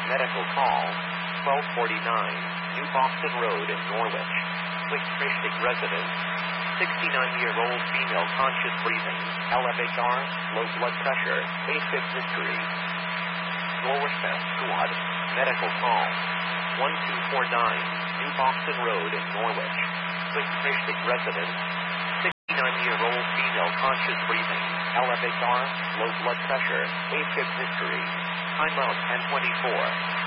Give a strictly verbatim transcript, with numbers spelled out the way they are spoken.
Medical call, twelve forty-nine, New Boston Road in Norwich. Quick Christic resident, sixty-nine-year-old female, conscious breathing, L F H R, low blood pressure, AFib history. Norwich Squad, medical call, one two four nine, New Boston Road in Norwich. Quick Christic resident, sixty-nine-year-old female, conscious breathing, L F H R, low blood pressure, AFib history. Time out ten twenty-four.